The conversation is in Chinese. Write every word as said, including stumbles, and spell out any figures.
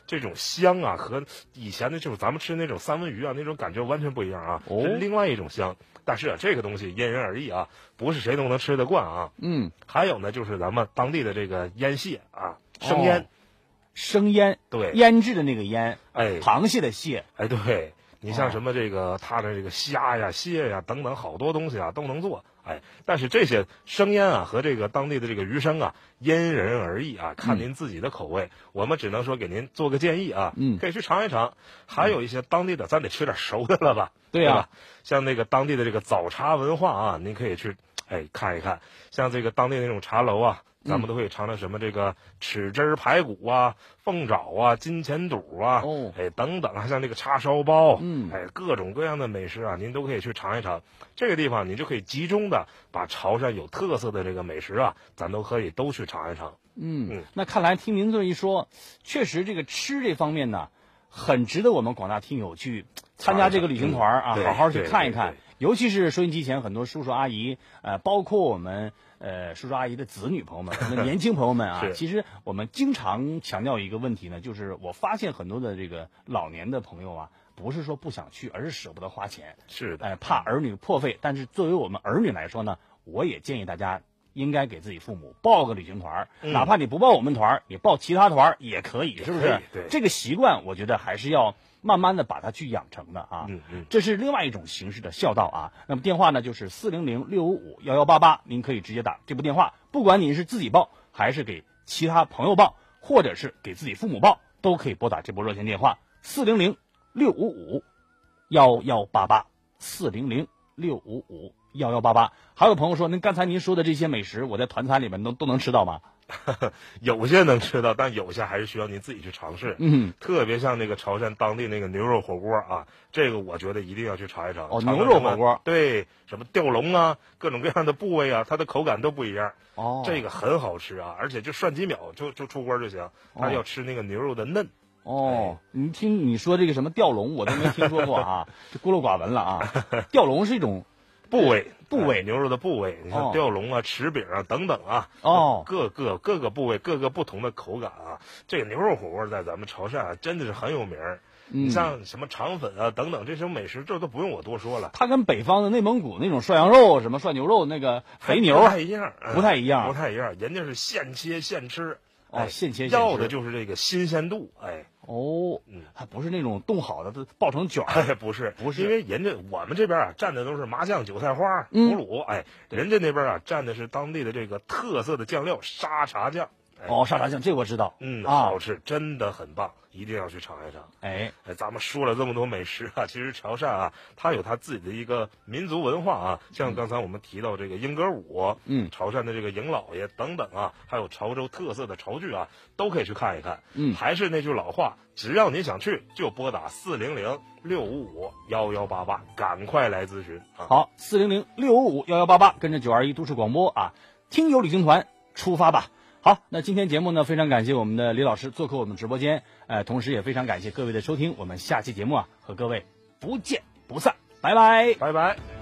这种香啊，和以前的就是咱们吃那种三文鱼啊那种感觉完全不一样啊， 哦、 是另外一种香。但是啊，这个东西因人而异啊，不是谁都能吃得惯啊。 嗯， 还有呢，就是咱们当地的这个腌蟹啊，生腌。哦， 生腌， 对， 腌制的那个腌， 哎， 螃蟹的蟹， 哎，对，你像什么这个、哦、它的这个虾呀、蟹呀等等好多东西啊都能做，哎，但是这些生腌啊和这个当地的这个鱼生啊因人而异啊，看您自己的口味，嗯、我们只能说给您做个建议啊， 嗯， 可以去尝一尝。还有一些当地的，咱得吃点熟的了吧？ 对呀、啊， 像那个当地的这个早茶文化啊，您可以去哎看一看，像这个当地那种茶楼啊。咱们都会尝尝什么这个豉汁排骨啊、凤爪啊、金钱肚啊， 哦， 哎等等啊，像这个叉烧包， 嗯， 哎各种各样的美食啊，您都可以去尝一尝。这个地方你就可以集中的把潮汕有特色的这个美食啊，咱都可以都去尝一尝。 嗯嗯，那看来听您这么一说，确实这个吃这方面呢，很值得我们广大听友去参加这个旅行团啊，好好去看一看。尤其是收音机前很多叔叔阿姨，呃，包括我们呃叔叔阿姨的子女朋友们，我们年轻朋友们啊，其实我们经常强调一个问题呢，就是我发现很多的这个老年的朋友啊，不是说不想去，而是舍不得花钱， 是的， 呃，怕儿女破费。但是作为我们儿女来说呢，我也建议大家应该给自己父母报个旅行团，嗯、哪怕你不报我们团，你报其他团也可以，是不是？ 对， 这个习惯我觉得还是要慢慢的把它去养成的啊， 嗯嗯， 这是另外一种形式的孝道啊。那么电话呢就是四零零六五五幺幺八八，您可以直接打这部电话，不管您是自己报还是给其他朋友报，或者是给自己父母报，都可以拨打这部热线电话四零零六五五幺幺八八，四零零六五五幺幺八八。还有朋友说，您刚才您说的这些美食，我在团餐里面都都能吃到吗？ 有些能吃到，但有些还是需要您自己去尝试。 嗯， 特别像那个潮汕当地那个牛肉火锅啊，这个我觉得一定要去尝一尝。 哦， 尝尝牛肉火锅， 对，什么吊龙啊，各种各样的部位啊，它的口感都不一样。 哦， 这个很好吃啊，而且就涮几秒就就出锅就行。他要吃那个牛肉的嫩。 哦，你听你说这个什么吊龙，我都没听说过啊，这孤陋寡闻了啊。吊龙是一种部位， 部位、 哎、牛肉的部位，你像吊龙啊、匙饼啊等等啊， 哦， 各个各个部位，各个不同的口感啊。这个牛肉火锅在咱们潮汕啊，真的是很有名儿。 嗯、 你像什么肠粉啊等等这些美食，这都不用我多说了。 它跟北方的内蒙古那种涮羊肉、什么涮牛肉那个肥牛不太一样， 不太一样， 不太一样。人家是现切现吃， 哦， 哎、 现切现吃， 要的就是这个新鲜度，哎。 哦，嗯，还不是那种冻好的，都爆成卷儿。 哎，不是， 不是， 因为人家我们这边啊蘸的都是麻酱、韭菜花、 嗯、 腐乳，哎，人家那边啊蘸的是当地的这个特色的酱料沙茶酱。哎、 哦，沙茶酱这我知道， 嗯， 啊、 好吃，真的很棒，一定要去尝一尝。 哎， 哎，咱们说了这么多美食啊，其实潮汕啊，它有它自己的一个民族文化啊，像刚才我们提到这个英歌舞， 嗯， 潮汕的这个迎老爷等等啊，还有潮州特色的潮剧啊，都可以去看一看。 嗯， 还是那句老话，只要你想去，就拨打四零零六五五幺幺八八，赶快来咨询啊！ 好，四零零六五五幺幺八八，跟着九二一都市广播啊，听友旅行团出发吧！好，那今天节目呢，非常感谢我们的李老师做客我们直播间，呃，同时也非常感谢各位的收听，我们下期节目啊，和各位不见不散，拜拜， 拜拜。